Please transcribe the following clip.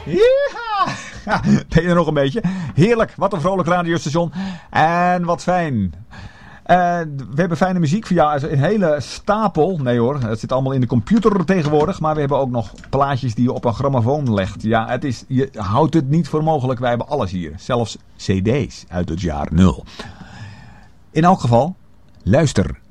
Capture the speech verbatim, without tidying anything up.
Ja, ben je er nog een beetje? Heerlijk, wat een vrolijk radiostation. En wat fijn. Uh, we hebben fijne muziek voor jou. Een hele stapel. Nee hoor, het zit allemaal in de computer tegenwoordig. Maar we hebben ook nog plaatjes die je op een grammofoon legt. Ja, het is, je houdt het niet voor mogelijk. Wij hebben alles hier. Zelfs cd's uit het jaar nul. In elk geval, luister